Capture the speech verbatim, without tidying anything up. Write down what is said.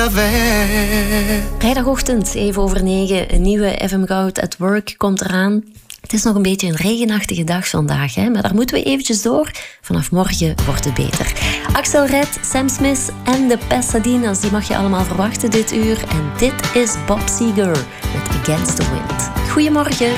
otra vez. Vrijdagochtend, even over negen, een nieuwe F M Goud at Work komt eraan. Het is nog een beetje een regenachtige dag vandaag, hè? Maar daar moeten we eventjes door. Vanaf morgen wordt het beter. Axel Red, Sam Smith en de Pasadena's, die mag je allemaal verwachten dit uur. En dit is Bob Seger met Against the Wind. Goedemorgen.